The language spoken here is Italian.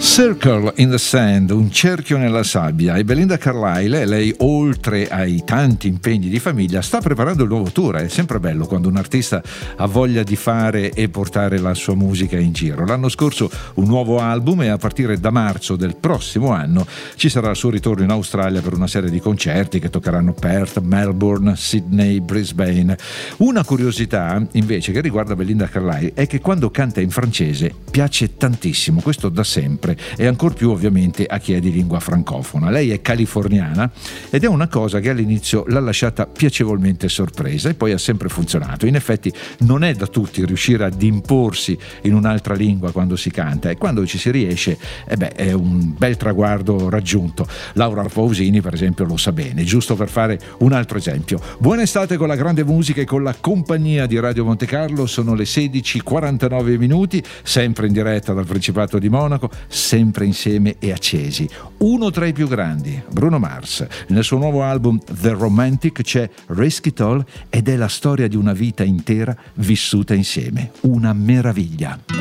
Circle in the Sand, un cerchio nella sabbia. E Belinda Carlisle, lei oltre ai tanti impegni di famiglia sta preparando il nuovo tour. È sempre bello quando un artista ha voglia di fare e portare la sua musica in giro. L'anno scorso un nuovo album e a partire da marzo del prossimo anno ci sarà il suo ritorno in Australia per una serie di concerti che toccheranno Perth, Melbourne, Sydney, Brisbane. Una curiosità invece che riguarda Belinda Carlisle è che quando canta in francese piace tantissimo, questo da sempre, e ancor più ovviamente a chi è di lingua francofona. Lei è californiana ed è una cosa che all'inizio l'ha lasciata piacevolmente sorpresa e poi ha sempre funzionato. In effetti non è da tutti riuscire ad imporsi in un'altra lingua quando si canta, e quando ci si riesce è un bel traguardo raggiunto. Laura Pausini per esempio lo sa bene, giusto per fare un altro esempio. Buona estate con la grande musica e con la compagnia di Radio Monte Carlo. Sono le 16:49 minuti, sempre in diretta dal Principato di Monaco, sempre insieme e accesi. Uno tra i più grandi, Bruno Mars. Nel suo nuovo album The Romantic c'è Risk It All ed è la storia di una vita intera vissuta insieme. Una meraviglia.